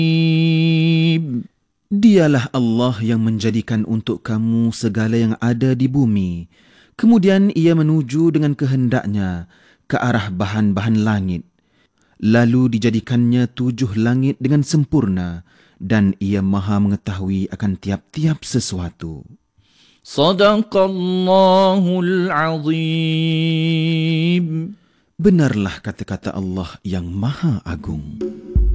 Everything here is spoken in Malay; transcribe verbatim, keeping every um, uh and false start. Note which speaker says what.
Speaker 1: Dialah Allah yang menjadikan untuk kamu segala yang ada di bumi. Kemudian ia menuju dengan kehendaknya ke arah bahan-bahan langit. Lalu dijadikannya tujuh langit dengan sempurna dan ia maha mengetahui akan tiap-tiap sesuatu.
Speaker 2: Sadaqallahul Azim.
Speaker 1: Benarlah kata-kata Allah yang maha agung.